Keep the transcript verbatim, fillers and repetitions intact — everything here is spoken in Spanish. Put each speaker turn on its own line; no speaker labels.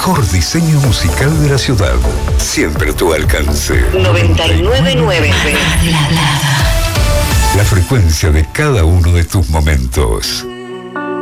mejor diseño musical de la ciudad. Siempre a tu alcance.
noventa y nueve punto nueve.
La frecuencia de cada uno de tus momentos.